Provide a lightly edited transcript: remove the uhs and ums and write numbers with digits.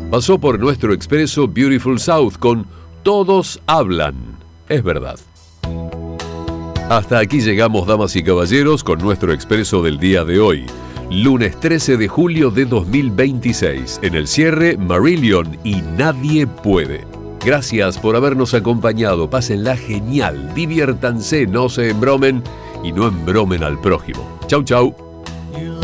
pasó por nuestro expreso Beautiful South con Todos Hablan. Es verdad. Hasta aquí llegamos, damas y caballeros, con nuestro expreso del día de hoy. Lunes 13 de julio de 2026. En el cierre, Marillion y Nadie Puede. Gracias por habernos acompañado. Pásenla genial, diviértanse, no se embromen y no embromen al prójimo. Chau, chau.